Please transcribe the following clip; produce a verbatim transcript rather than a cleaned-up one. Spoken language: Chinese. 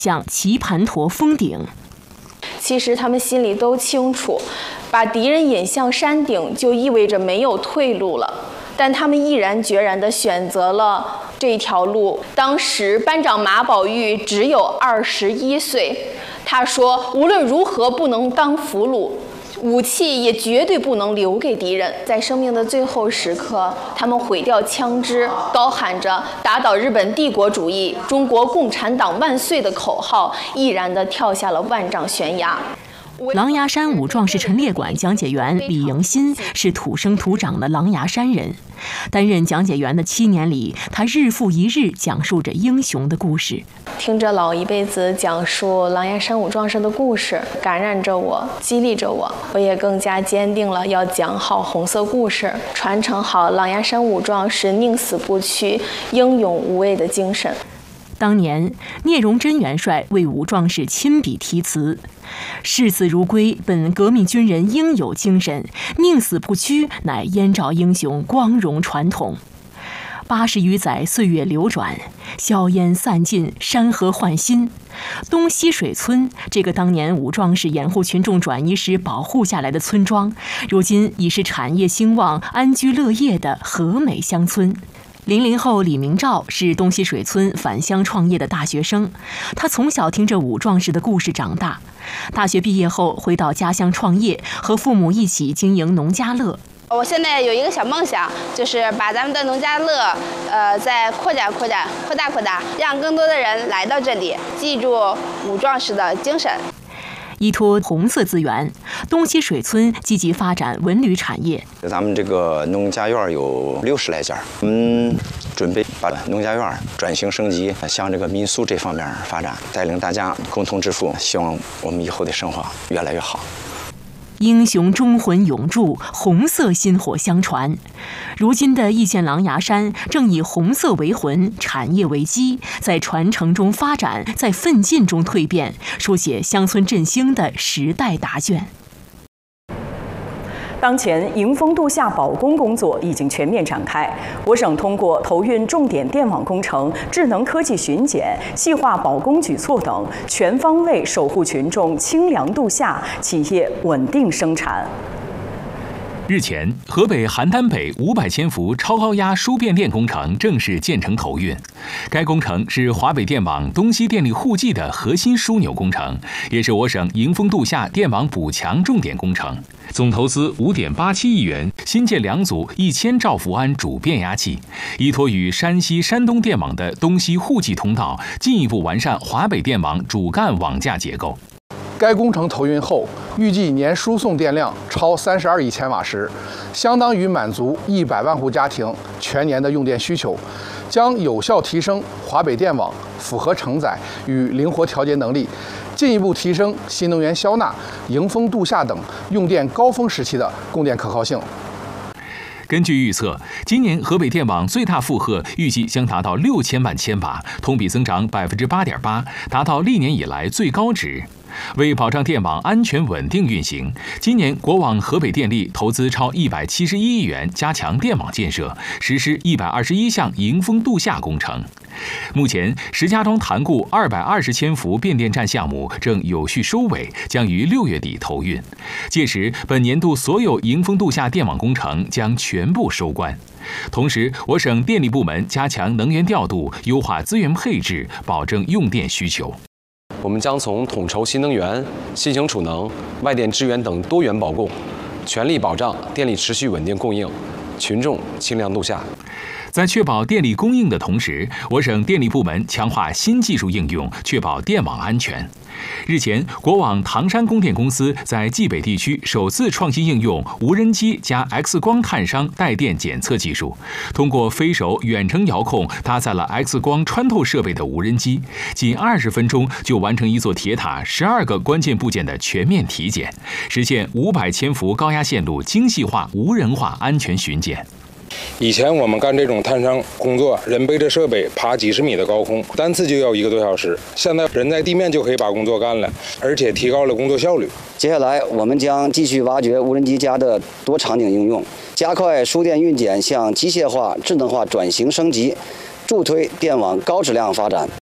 向棋盘陀封顶。 其实他们心里都清楚，把敌人引向山顶就意味着没有退路了，但他们毅然决然地选择了这条路。当时班长马宝玉只有二十一岁，他说无论如何不能当俘虏，武器也绝对不能留给敌人。在生命的最后时刻，他们毁掉枪支，高喊着打倒日本帝国主义，中国共产党万岁的口号，毅然地跳下了万丈悬崖。 狼牙山武壮士陈列馆讲解员李迎新是土生土长的狼牙山人，担任讲解员的七年里，他日复一日讲述着英雄的故事。 听着老一辈子讲述狼牙山武壮士的故事，感染着我，激励着我，我也更加坚定了要讲好红色故事，传承好狼牙山武壮士宁死不屈、英勇无畏的精神。 当年，聂荣臻元帅为武壮士亲笔题词：“视死如归，本革命军人应有精神；宁死不屈，乃燕赵英雄光荣传统。”八十余载岁月流转，硝烟散尽，山河换新。东溪水村这个当年武壮士掩护群众转移时保护下来的村庄，如今已是产业兴旺、安居乐业的和美乡村。零零后李明照是东溪水村返乡创业的大学生，他从小听着武壮士的故事长大。大学毕业后回到家乡创业，和父母一起经营农家乐。 我现在有一个小梦想，就是把咱们的农家乐，呃，再扩展、扩展、扩大、扩大，让更多的人来到这里，记住武壮士的精神。 依托红色资源，东溪水村积极发展文旅产业。 咱们这个农家院有六十来家，我们准备把农家院转型升级，向这个民宿这方面发展，带领大家共同致富，希望我们以后的生活越来越好。 英雄忠魂永驻，红色薪火相传。如今的易县狼牙山正以红色为魂，产业为基，在传承中发展，在奋进中蜕变，书写乡村振兴的时代答卷。 当前，迎峰度夏保供工作已经全面展开。我省通过投运重点电网工程、智能科技巡检、细化保供举措等，全方位守护群众清凉度夏，企业稳定生产。 日前，河北邯郸北五百千伏超高压输变电工程正式建成投运。该工程是华北电网东西电力互济的核心枢纽工程，也是我省迎峰度夏电网补强重点工程。总投资五点八七亿元，新建两组一千兆伏安主变压器，依托与山西、山东电网的东西互济通道，进一步完善华北电网主干网架结构。 该工程投运后，预计年输送电量超三十二亿千瓦时，相当于满足一百万户家庭全年的用电需求，将有效提升华北电网复合承载与灵活调节能力，进一步提升新能源消纳、迎峰度夏等用电高峰时期的供电可靠性。 根据预测，今年河北电网最大负荷预计将达到六千万千瓦，同比增长百分之八点八，达到历年以来最高值。为保障电网安全稳定运行，今年国网河北电力投资超一百七十一亿元，加强电网建设，实施一百二十一项迎峰度夏工程。目前，石家庄潭固二百二十千伏变电站项目正有序收尾，将于六月底投运。届时，本年度所有迎峰度夏电网工程将全部收官。同时，我省电力部门加强能源调度，优化资源配置，保证用电需求。 我们将从统筹新能源、新型储能、外电支援等多元保供，全力保障电力持续稳定供应，群众清凉度夏。 在确保电力供应的同时，我省电力部门强化新技术应用，确保电网安全。日前，国网唐山供电公司在冀北地区首次创新应用无人机加 X 光探伤带电检测技术，通过飞手远程遥控搭载了 X 光穿透设备的无人机，仅二十分钟就完成一座铁塔十二个关键部件的全面体检，实现五百千伏高压线路精细化、无人化安全巡检。 以前我们干这种探伤工作，人背着设备爬几十米的高空，单次就要一个多小时。现在人在地面就可以把工作干了，而且提高了工作效率。 接下来，我们将继续挖掘无人机加的多场景应用，加快输电运检向机械化、智能化转型升级，助推电网高质量发展。